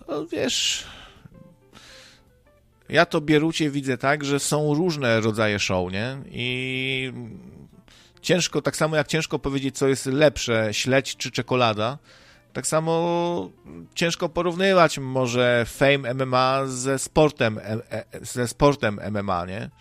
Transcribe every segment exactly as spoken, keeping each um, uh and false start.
No, wiesz, ja to Bierucie widzę tak, że są różne rodzaje show, nie? I ciężko, tak samo jak ciężko powiedzieć, co jest lepsze, śledź czy czekolada, tak samo ciężko porównywać może Fame M M A ze sportem, ze sportem M M A, nie?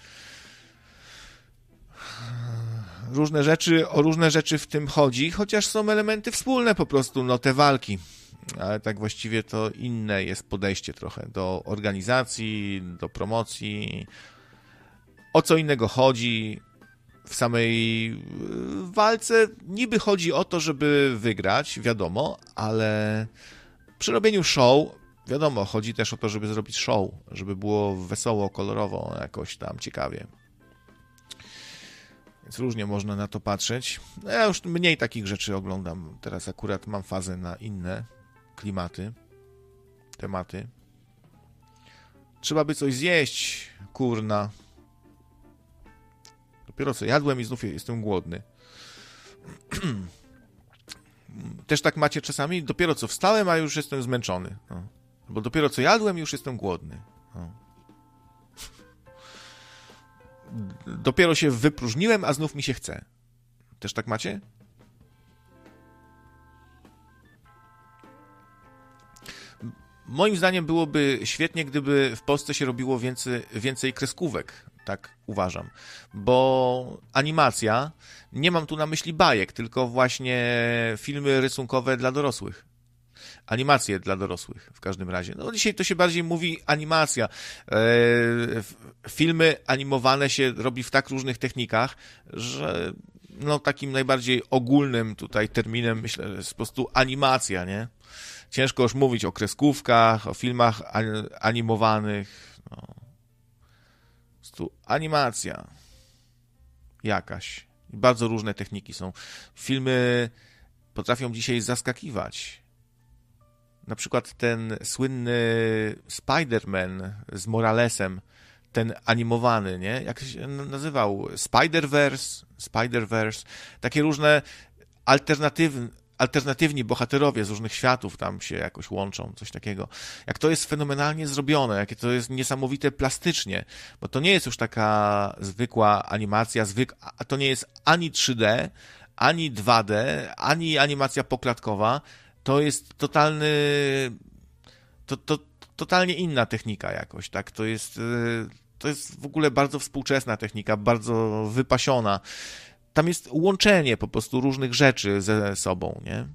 Różne rzeczy, o różne rzeczy w tym chodzi, chociaż są elementy wspólne po prostu, no te walki. Ale tak właściwie to inne jest podejście trochę do organizacji, do promocji. O co innego chodzi w samej walce? Niby chodzi o to, żeby wygrać, wiadomo, ale przy robieniu show, wiadomo, chodzi też o to, żeby zrobić show, żeby było wesoło, kolorowo, jakoś tam ciekawie. Więc różnie można na to patrzeć. No ja już mniej takich rzeczy oglądam. Teraz akurat mam fazę na inne klimaty, tematy. Trzeba by coś zjeść, kurna. Dopiero co jadłem i znów jestem głodny. Też tak macie czasami? Dopiero co wstałem, a już jestem zmęczony. No. Bo dopiero co jadłem, już jestem głodny. No. Dopiero się wypróżniłem, a znów mi się chce. Też tak macie? Moim zdaniem byłoby świetnie, gdyby w Polsce się robiło więcej, więcej kreskówek, tak uważam, bo animacja, nie mam tu na myśli bajek, tylko właśnie filmy rysunkowe dla dorosłych. Animacje dla dorosłych w każdym razie. No dzisiaj to się bardziej mówi animacja. E, filmy animowane się robi w tak różnych technikach, że no takim najbardziej ogólnym tutaj terminem myślę, że jest po prostu animacja, nie? Ciężko już mówić o kreskówkach, o filmach animowanych. No. Po prostu animacja jakaś. Bardzo różne techniki są. Filmy potrafią dzisiaj zaskakiwać. Na przykład ten słynny Spider-Man z Moralesem, ten animowany, nie? Jak się nazywał? Spider-Verse, Spider-Verse. Takie różne alternatywne alternatywni bohaterowie z różnych światów tam się jakoś łączą, coś takiego. Jak to jest fenomenalnie zrobione, jakie to jest niesamowite plastycznie, bo to nie jest już taka zwykła animacja, zwyk... a to nie jest ani trzy D, ani dwa D, ani animacja poklatkowa, to jest totalny... To, to, totalnie inna technika jakoś, tak? To jest, to jest w ogóle bardzo współczesna technika, bardzo wypasiona. Tam jest łączenie po prostu różnych rzeczy ze sobą, nie?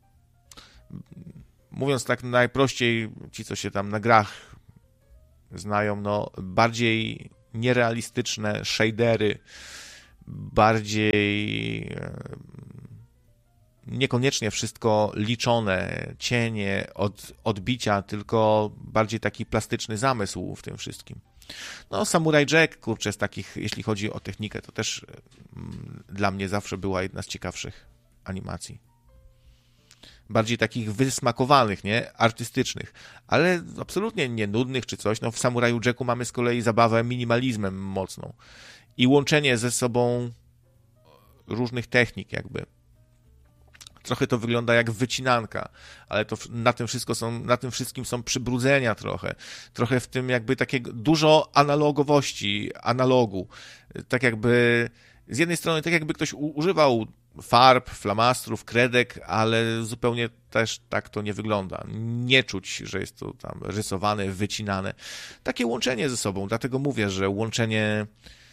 Mówiąc tak najprościej, ci, co się tam na grach znają, no bardziej nierealistyczne shadery, bardziej niekoniecznie wszystko liczone, cienie, od, odbicia, tylko bardziej taki plastyczny zamysł w tym wszystkim. No, Samurai Jack, kurczę, z takich, jeśli chodzi o technikę, to też mm, dla mnie zawsze była jedna z ciekawszych animacji. Bardziej takich wysmakowanych, nie? Artystycznych, ale absolutnie nie nudnych czy coś. No, w Samuraju Jacku mamy z kolei zabawę minimalizmem mocną i łączenie ze sobą różnych technik jakby. Trochę to wygląda jak wycinanka, ale to na tym wszystko są, na tym wszystkim są przybrudzenia trochę. Trochę w tym jakby takiego dużo analogowości, analogu. Tak jakby z jednej strony tak jakby ktoś używał farb, flamastrów, kredek, ale zupełnie też tak to nie wygląda. Nie czuć, że jest to tam rysowane, wycinane. Takie łączenie ze sobą, dlatego mówię, że łączenie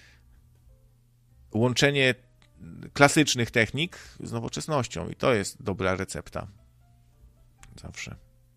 łączenie klasycznych technik z nowoczesnością i to jest dobra recepta. Zawsze.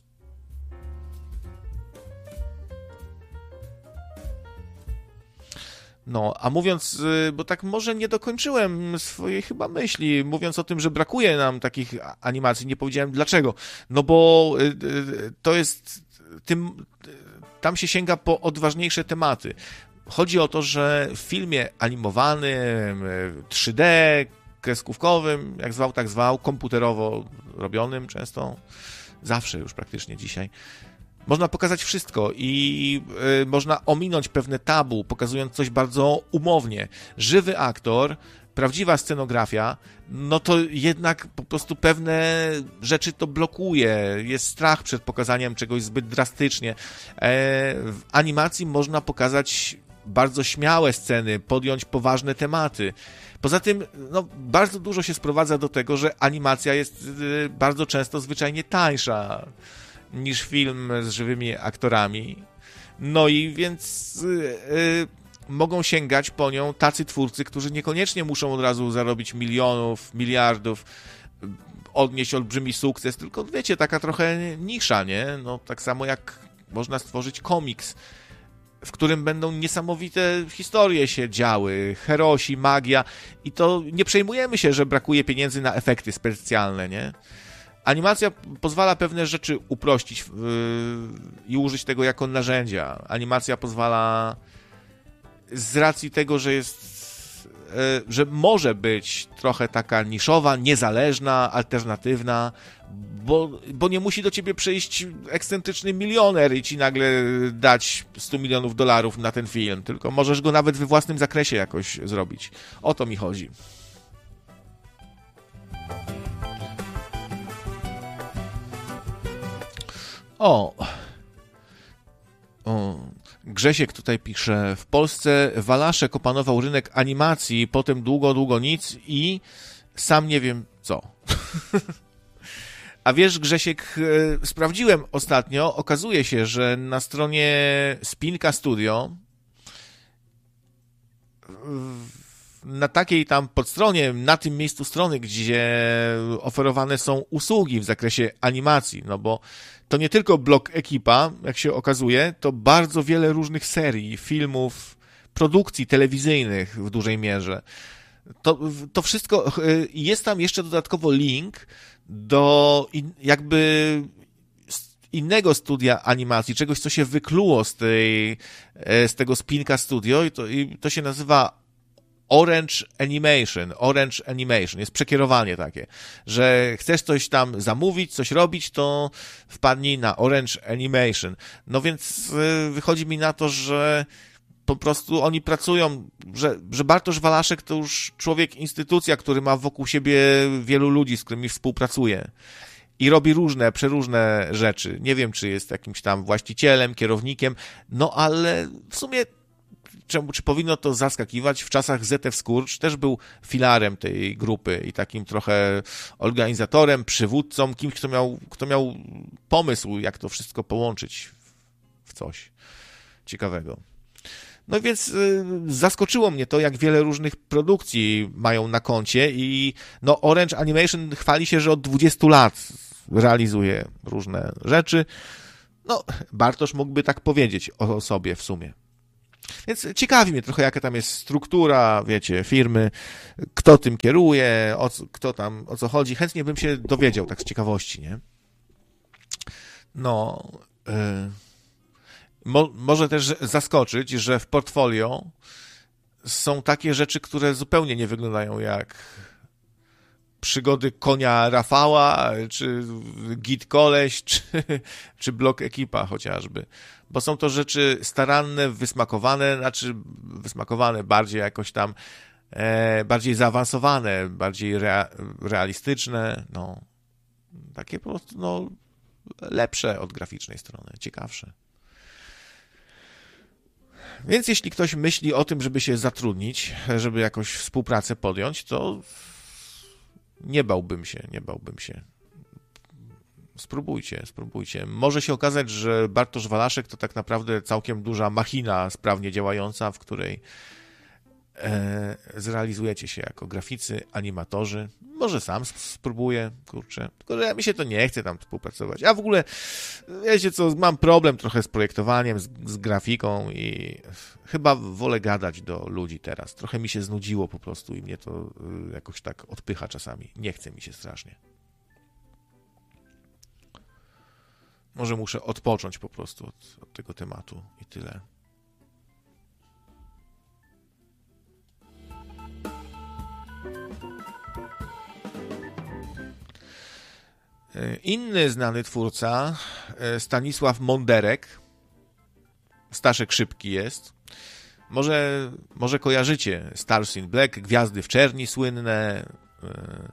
No, a mówiąc, bo tak może nie dokończyłem swojej chyba myśli, mówiąc o tym, że brakuje nam takich animacji, nie powiedziałem dlaczego. No bo to jest, tym, tam się sięga po odważniejsze tematy. Chodzi o to, że w filmie animowanym, trzy D, kreskówkowym, jak zwał, tak zwał, komputerowo robionym często, zawsze już praktycznie dzisiaj, można pokazać wszystko i y, można ominąć pewne tabu, pokazując coś bardzo umownie. Żywy aktor prawdziwa scenografia, no to jednak po prostu pewne rzeczy to blokuje. Jest strach przed pokazaniem czegoś zbyt drastycznie. W animacji można pokazać bardzo śmiałe sceny, podjąć poważne tematy. Poza tym, no, bardzo dużo się sprowadza do tego, że animacja jest bardzo często zwyczajnie tańsza niż film z żywymi aktorami. No i więc yy, mogą sięgać po nią tacy twórcy, którzy niekoniecznie muszą od razu zarobić milionów, miliardów, odnieść olbrzymi sukces, tylko wiecie, taka trochę nisza, nie? No, tak samo jak można stworzyć komiks, w którym będą niesamowite historie się działy, herosi, magia i to nie przejmujemy się, że brakuje pieniędzy na efekty specjalne, nie? Animacja pozwala pewne rzeczy uprościć yy, i użyć tego jako narzędzia. Animacja pozwala z racji tego, że jest że może być trochę taka niszowa, niezależna, alternatywna, bo, bo nie musi do ciebie przyjść ekscentryczny milioner i ci nagle dać sto milionów dolarów na ten film, tylko możesz go nawet we własnym zakresie jakoś zrobić. O to mi chodzi. O... o... Grzesiek tutaj pisze, w Polsce Walaszek opanował rynek animacji, potem długo, długo nic i sam nie wiem co. A wiesz, Grzesiek, sprawdziłem ostatnio, okazuje się, że na stronie Spinka Studio, na takiej tam podstronie, na tym miejscu strony, gdzie oferowane są usługi w zakresie animacji, no bo to nie tylko blog Ekipa, jak się okazuje, to bardzo wiele różnych serii, filmów, produkcji telewizyjnych w dużej mierze. To, to wszystko, jest tam jeszcze dodatkowo link do in, jakby innego studia animacji, czegoś, co się wykluło z, tej, z tego Spinka Studio i to, i to się nazywa Orange Animation, Orange Animation, jest przekierowanie takie, że chcesz coś tam zamówić, coś robić, to wpadnij na Orange Animation. No więc wychodzi mi na to, że po prostu oni pracują, że, że Bartosz Walaszek to już człowiek, instytucja, który ma wokół siebie wielu ludzi, z którymi współpracuje i robi różne, przeróżne rzeczy. Nie wiem, czy jest jakimś tam właścicielem, kierownikiem, no ale w sumie Czemu, czy powinno to zaskakiwać? W czasach Z F Skurcz też był filarem tej grupy i takim trochę organizatorem, przywódcą, kimś, kto miał, kto miał pomysł, jak to wszystko połączyć w coś ciekawego. No więc y, zaskoczyło mnie to, jak wiele różnych produkcji mają na koncie i no Orange Animation chwali się, że od dwudziestu lat realizuje różne rzeczy. No, Bartosz mógłby tak powiedzieć o sobie w sumie. Więc ciekawi mnie trochę, jaka tam jest struktura, wiecie, firmy, kto tym kieruje, o co, kto tam, o co chodzi. Chętnie bym się dowiedział, tak z ciekawości, nie? No, yy, mo, może też zaskoczyć, że w portfolio są takie rzeczy, które zupełnie nie wyglądają jak przygody konia Rafała, czy Git Koleś, czy, czy blog Ekipa chociażby. Bo są to rzeczy staranne, wysmakowane, znaczy wysmakowane bardziej jakoś tam, e, bardziej zaawansowane, bardziej rea, realistyczne, no, takie po prostu, no, lepsze od graficznej strony, ciekawsze. Więc jeśli ktoś myśli o tym, żeby się zatrudnić, żeby jakoś współpracę podjąć, to nie bałbym się, nie bałbym się. Spróbujcie, spróbujcie. Może się okazać, że Bartosz Walaszek to tak naprawdę całkiem duża machina sprawnie działająca, w której e, zrealizujecie się jako graficy, animatorzy. Może sam spróbuję, kurczę. Tylko, że mi się to nie chce tam współpracować. A w ogóle, wiecie co, mam problem trochę z projektowaniem, z, z grafiką i chyba wolę gadać do ludzi teraz. Trochę mi się znudziło po prostu i mnie to jakoś tak odpycha czasami. Nie chce mi się strasznie. Może muszę odpocząć po prostu od, od tego tematu i tyle. Inny znany twórca, Stanisław Monderek, Staszek Szybki jest, Może, może kojarzycie Stars in Black, Gwiazdy w czerni słynne yy,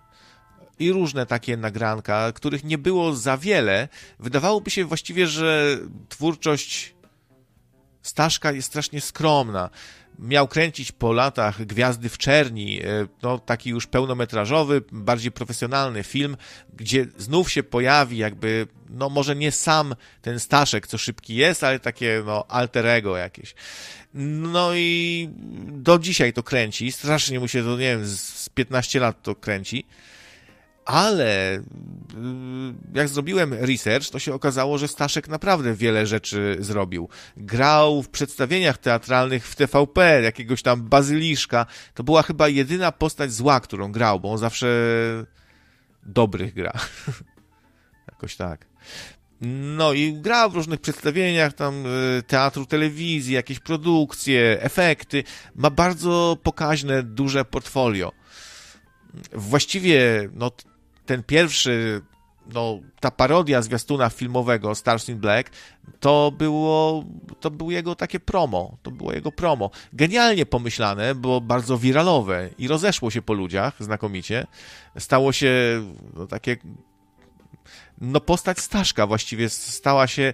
i różne takie nagranka, których nie było za wiele. Wydawałoby się właściwie, że twórczość Staszka jest strasznie skromna. Miał kręcić po latach Gwiazdy w czerni, no taki już pełnometrażowy, bardziej profesjonalny film, gdzie znów się pojawi jakby, no może nie sam ten Staszek, co szybki jest, ale takie no alter ego jakieś. No i do dzisiaj to kręci, strasznie mu się to, nie wiem, z piętnaście lat to kręci. Ale jak zrobiłem research, to się okazało, że Staszek naprawdę wiele rzeczy zrobił. Grał w przedstawieniach teatralnych w T V P, jakiegoś tam bazyliszka. To była chyba jedyna postać zła, którą grał, bo on zawsze dobrych gra. Jakoś tak. No i grał w różnych przedstawieniach tam teatru, telewizji, jakieś produkcje, efekty. Ma bardzo pokaźne, duże portfolio. Właściwie, no, ten pierwszy, no, ta parodia zwiastuna filmowego Stars in Black, to było, to było jego takie promo, to było jego promo. Genialnie pomyślane, bo bardzo wiralowe i rozeszło się po ludziach znakomicie. Stało się, no, takie, no, postać Staszka właściwie stała się,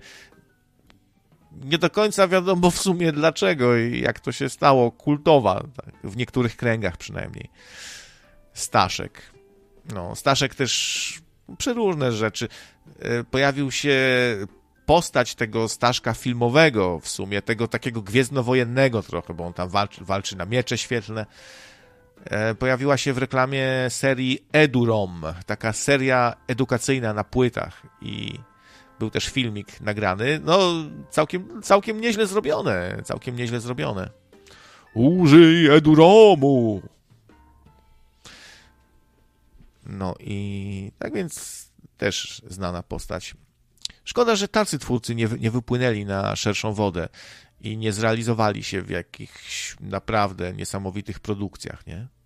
nie do końca wiadomo w sumie dlaczego i jak to się stało, kultowa, tak, w niektórych kręgach przynajmniej. Staszek. No, Staszek też przeróżne rzeczy. Pojawił się postać tego Staszka filmowego w sumie, tego takiego gwiezdnowojennego trochę, bo on tam walczy, walczy na miecze świetlne. Pojawiła się w reklamie serii EduRom, taka seria edukacyjna na płytach i był też filmik nagrany. No, całkiem, całkiem nieźle zrobione, całkiem nieźle zrobione. Użyj EduRomu! No i tak więc też znana postać. Szkoda, że tacy twórcy nie, nie wypłynęli na szerszą wodę i nie zrealizowali się w jakichś naprawdę niesamowitych produkcjach, nie?